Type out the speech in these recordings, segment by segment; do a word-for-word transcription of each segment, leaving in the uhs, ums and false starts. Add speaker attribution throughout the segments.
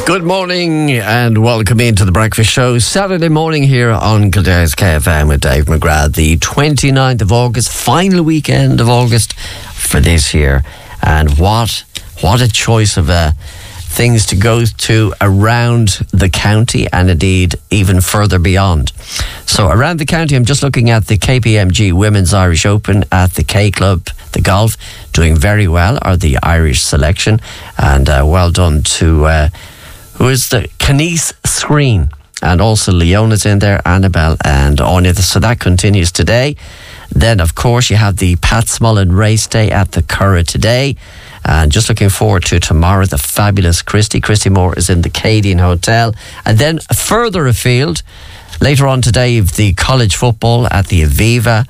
Speaker 1: Good morning and welcome into the Breakfast Show. Saturday morning here on Kildare's K F M with Dave McGrath. The twenty-ninth of August, final weekend of August for this year. And what what a choice of uh, things to go to around the county and indeed even further beyond. So around the county, I'm just looking at the K P M G Women's Irish Open at the K Club. The golf doing very well are the Irish selection, and uh, well done to uh, who is the Canice Screen, and also Leona's in there, Annabelle and Anya. So that continues today. Then of course you have the Pat Smullen race day at the Curragh today, and just looking forward to tomorrow, the fabulous Christy. Christy Moore is in the Cadian Hotel, and then further afield later on today you've the college football at the Aviva.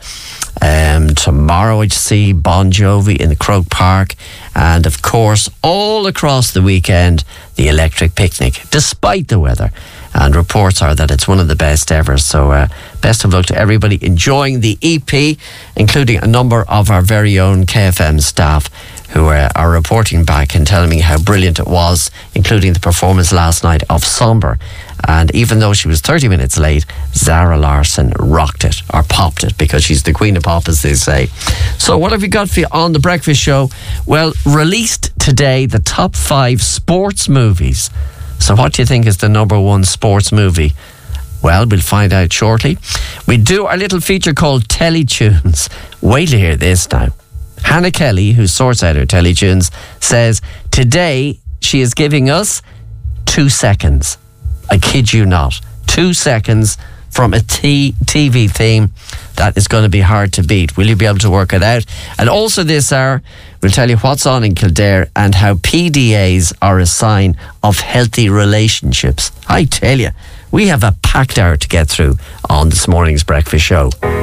Speaker 1: Um, tomorrow I see Bon Jovi in the Croke Park, and of course all across the weekend the Electric Picnic, despite the weather, and reports are that it's one of the best ever. So uh, best of luck to everybody enjoying the E P, including a number of our very own K F M staff who uh, are reporting back and telling me how brilliant it was, including the performance last night of Somber. And even though she was thirty minutes late, Zara Larson rocked it, or popped it, because she's the queen of pop, as they say. So what have we got for you on The Breakfast Show? Well, released today, the top five sports movies. So what do you think is the number one sports movie? Well, we'll find out shortly. We do our little feature called Teletunes. Wait to hear this now. Hannah Kelly, who sorts out her Teletunes, says today she is giving us two seconds. I kid you not. Two seconds from a t- TV theme that is going to be hard to beat. Will you be able to work it out? And also this hour, we'll tell you what's on in Kildare and how P D As are a sign of healthy relationships. I tell you, we have a packed hour to get through on this morning's Breakfast Show.